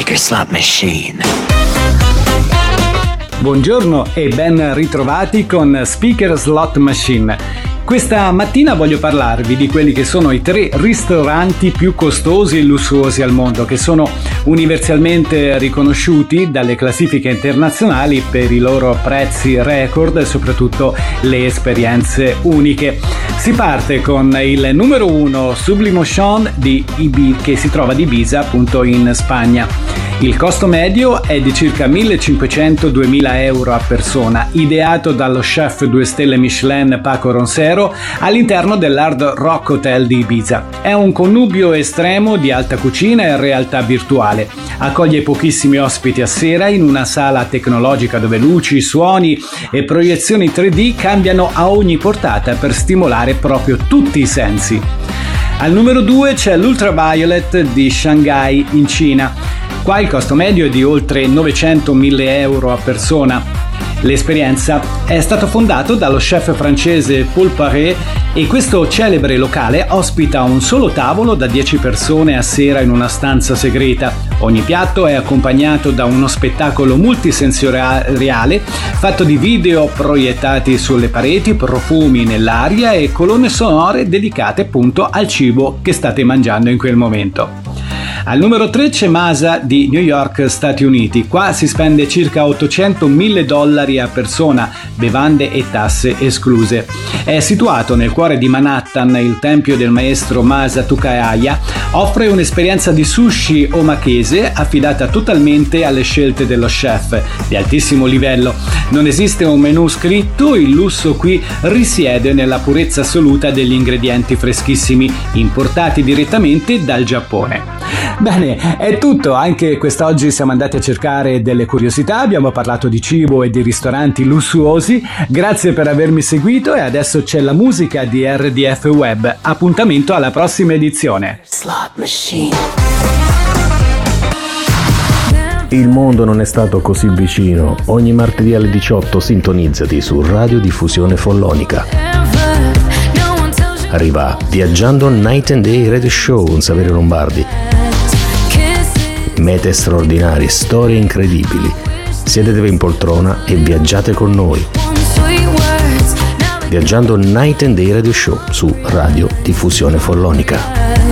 Speaker Slot Machine. Buongiorno e ben ritrovati con Speaker Slot Machine. Questa mattina voglio parlarvi di quelli che sono i 3 ristoranti più costosi e lussuosi al mondo, che sono universalmente riconosciuti dalle classifiche internazionali per i loro prezzi record e soprattutto le esperienze uniche. Si parte con il numero 1, Sublimotion che si trova ad Ibiza, appunto in Spagna. Il costo medio è di circa 1.500-2.000 euro a persona, ideato dallo chef 2 stelle Michelin Paco Roncero all'interno dell'Hard Rock Hotel di Ibiza. È un connubio estremo di alta cucina e realtà virtuale. Accoglie pochissimi ospiti a sera in una sala tecnologica dove luci, suoni e proiezioni 3D cambiano a ogni portata per stimolare proprio tutti i sensi. Al numero 2 c'è l'Ultraviolet di Shanghai in Cina. Qua il costo medio è di oltre 900.000 euro a persona. L'esperienza è stato fondato dallo chef francese Paul Paré e questo celebre locale ospita un solo tavolo da 10 persone a sera in una stanza segreta. Ogni piatto è accompagnato da uno spettacolo multisensoriale fatto di video proiettati sulle pareti, profumi nell'aria e colonne sonore dedicate appunto al cibo che state mangiando in quel momento. Al numero 3 c'è Masa di New York, Stati Uniti. Qua si spende circa $800.000 a persona, bevande e tasse escluse. È situato nel cuore di Manhattan, il tempio del maestro Masa Tukahaya offre un'esperienza di sushi omakase affidata totalmente alle scelte dello chef, di altissimo livello. Non esiste un menù scritto, il lusso qui risiede nella purezza assoluta degli ingredienti freschissimi, importati direttamente dal Giappone. Bene, è tutto, anche quest'oggi siamo andati a cercare delle curiosità, abbiamo parlato di cibo e di ristoranti lussuosi. Grazie per avermi seguito e adesso c'è la musica di RDF Web. Appuntamento alla prossima edizione. Slot Machine. Il mondo non è stato così vicino. Ogni martedì alle 18 sintonizzati su Radio Diffusione Follonica. Arriva Viaggiando Night and Day Radio Show con Saverio Lombardi. Mete straordinarie, storie incredibili. Siedetevi in poltrona e viaggiate con noi. Viaggiando Night and Day Radio Show su Radio Diffusione Follonica.